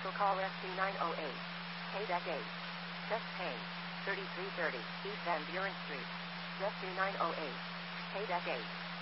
Local call SC908. Payback 8. Chest pain. 3330 East Van Buren Street. SC908. Payback 8.